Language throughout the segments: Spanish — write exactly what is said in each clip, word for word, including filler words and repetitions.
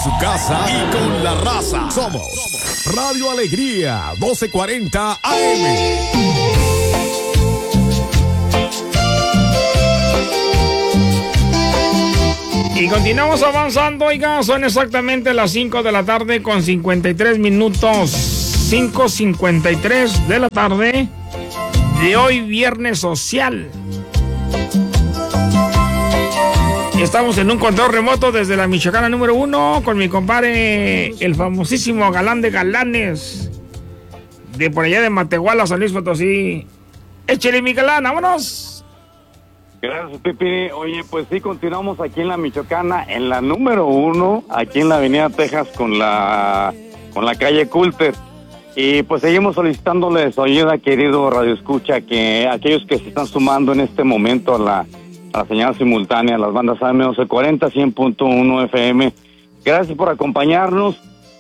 su casa y con la raza. Somos Radio Alegría, doce cuarenta A M. Y continuamos avanzando, oiga, son exactamente las cinco de la tarde con cincuenta y tres minutos, cinco cincuenta y tres de la tarde de hoy, viernes social. Estamos en un control remoto desde la Michoacana número uno con mi compadre, el famosísimo galán de galanes, de por allá de Matehuala, San Luis Potosí. Échale, mi galán, vámonos. Gracias, Pipi. Oye, pues sí, continuamos aquí en la Michoacana, en la número uno, aquí en la Avenida Texas con la con la calle Coulter. Y pues seguimos solicitándoles ayuda, querido Radio Escucha, que aquellos que se están sumando en este momento a la, a la señal simultánea, a las bandas A M doce cuarenta, cien punto uno F M. Gracias por acompañarnos.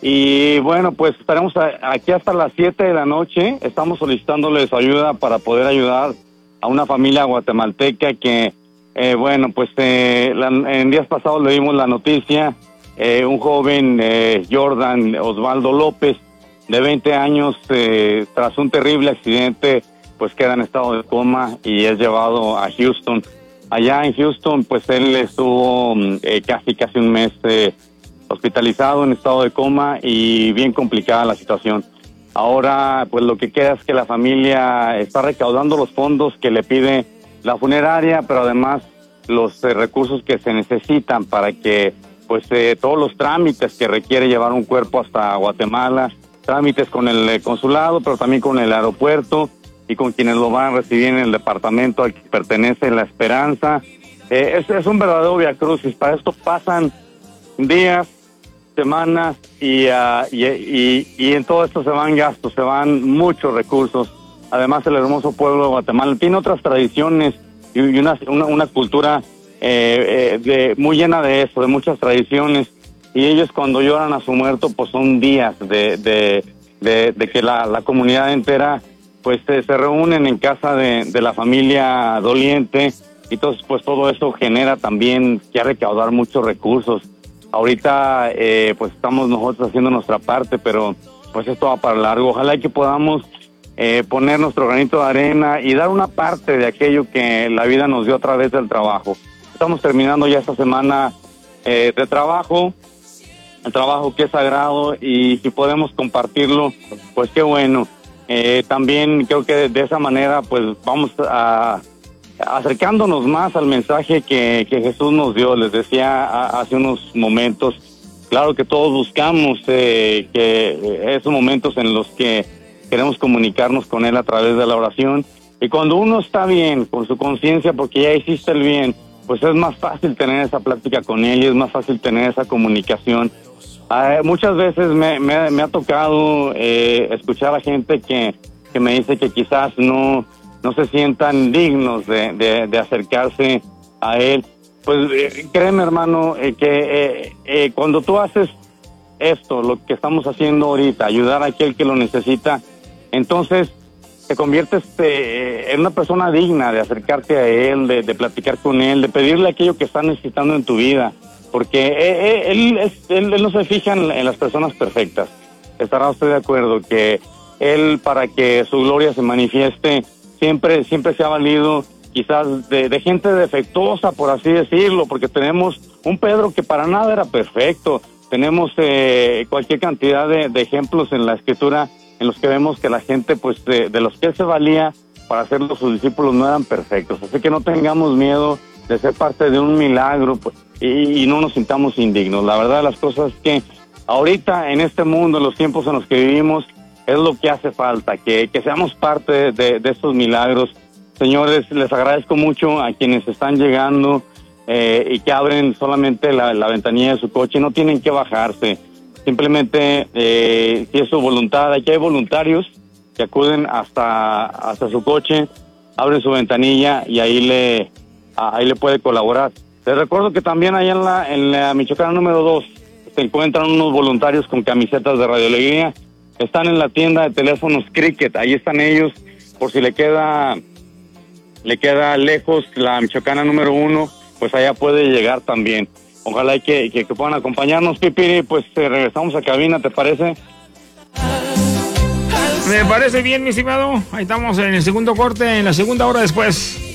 Y bueno, pues estaremos a, aquí hasta las siete de la noche. Estamos solicitándoles ayuda para poder ayudar a una familia guatemalteca que, eh, bueno, pues eh, la, en días pasados leímos la noticia, eh, un joven, eh, Jordan Osvaldo López, de veinte años, eh, tras un terrible accidente, pues queda en estado de coma y es llevado a Houston. Allá en Houston, pues él estuvo eh, casi casi un mes eh, hospitalizado en estado de coma y bien complicada la situación. Ahora, pues lo que queda es que la familia está recaudando los fondos que le pide la funeraria, pero además los eh, recursos que se necesitan para que, pues, eh, todos los trámites que requiere llevar un cuerpo hasta Guatemala, trámites con el eh, consulado, pero también con el aeropuerto y con quienes lo van a recibir en el departamento al que pertenece La Esperanza. Eh, es, es un verdadero viacrucis. Para esto pasan días, semanas y, uh, y, y, y en todo esto se van gastos, se van muchos recursos. Además, el hermoso pueblo de Guatemala tiene otras tradiciones y una, una, una cultura eh, eh, de, muy llena de eso, de muchas tradiciones. Y ellos cuando lloran a su muerto, pues son días de, de, de, de que la, la comunidad entera pues se, se reúnen en casa de, de la familia doliente. Y entonces pues todo eso genera también que recaudar muchos recursos. Ahorita, eh, pues estamos nosotros haciendo nuestra parte, pero pues esto va para largo. Ojalá que podamos eh, poner nuestro granito de arena y dar una parte de aquello que la vida nos dio a través del trabajo. Estamos terminando ya esta semana eh, de trabajo, el trabajo que es sagrado, y si podemos compartirlo, pues qué bueno. Eh, también creo que de, de esa manera, pues vamos a... acercándonos más al mensaje que, que Jesús nos dio. Les decía a, hace unos momentos, claro que todos buscamos eh, que esos momentos en los que queremos comunicarnos con Él a través de la oración, y cuando uno está bien con su conciencia porque ya hiciste el bien, pues es más fácil tener esa plática con Él y es más fácil tener esa comunicación. Eh, muchas veces me, me, me ha tocado eh, escuchar a gente que, que me dice que quizás no no se sientan dignos de, de, de acercarse a Él. Pues eh, créeme, hermano, eh, que eh, eh, cuando tú haces esto, lo que estamos haciendo ahorita, ayudar a aquel que lo necesita, entonces te conviertes eh, en una persona digna de acercarte a Él, de, de platicar con Él, de pedirle aquello que estás necesitando en tu vida, porque eh, eh, él, es, él, él no se fija en, en las personas perfectas. Estará usted de acuerdo que Él, para que su gloria se manifieste, Siempre, siempre se ha valido quizás de, de gente defectuosa, por así decirlo, porque tenemos un Pedro que para nada era perfecto. Tenemos eh, cualquier cantidad de, de ejemplos en la Escritura en los que vemos que la gente, pues de, de los que él se valía para hacerlo sus discípulos, no eran perfectos. Así que no tengamos miedo de ser parte de un milagro, pues, y, y no nos sintamos indignos. La verdad, las cosas que ahorita en este mundo, en los tiempos en los que vivimos, es lo que hace falta, que, que seamos parte de, de estos milagros. Señores, les agradezco mucho a quienes están llegando eh, y que abren solamente la, la ventanilla de su coche. No tienen que bajarse. Simplemente, eh, si es su voluntad, aquí hay voluntarios que acuden hasta, hasta su coche, abren su ventanilla y ahí le, ahí le puede colaborar. Les recuerdo que también allá en la, en la Michoacana número dos se encuentran unos voluntarios con camisetas de Radio Alegría. Están en la tienda de teléfonos Cricket, ahí están ellos, por si le queda le queda lejos la Michoacana número uno, pues allá puede llegar también. ojalá que, que, que puedan acompañarnos, Pipi. Pues eh, regresamos a cabina, ¿te parece? Me parece bien, mi estimado. Ahí estamos en el segundo corte, en la segunda hora después.